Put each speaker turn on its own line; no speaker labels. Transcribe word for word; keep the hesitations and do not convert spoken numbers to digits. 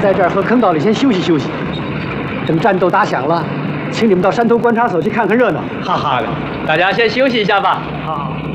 在这儿和坑道里先休息休息，等战斗打响了，请你们到山头观察所去看看热闹。
哈哈的，大家先休息一下吧。
好。